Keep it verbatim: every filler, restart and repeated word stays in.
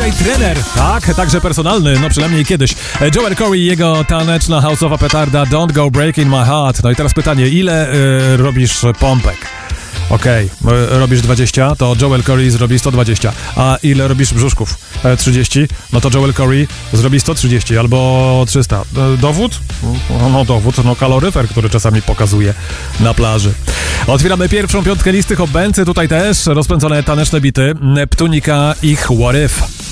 J trener. Tak, także personalny, no przynajmniej kiedyś. Joel Corey i jego taneczna house'owa petarda Don't Go Breaking My Heart. No i teraz pytanie, ile y, robisz pompek? Okej, okay. Robisz dwadzieścia, to Joel Corey zrobi sto dwadzieścia. A ile robisz brzuszków? trzydzieści, no to Joel Corey zrobi sto trzydzieści albo trzysta. Dowód? No dowód, no kaloryfer, który czasami pokazuje na plaży. Otwieramy pierwszą piątkę listy Hop Bency, tutaj też rozpędzone taneczne bity Neptunika i What If.